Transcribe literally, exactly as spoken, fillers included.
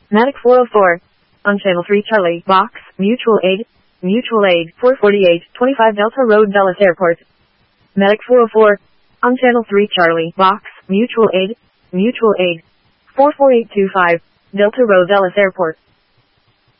Medic four oh four. On Channel three Charlie, Box, Mutual Aid, Mutual Aid, four forty-eight, twenty-five Delta Road, Dulles Airport. Medic four oh four. On Channel three Charlie, Box, Mutual Aid, Mutual Aid, four four eight two five, Delta Road, Dulles Airport.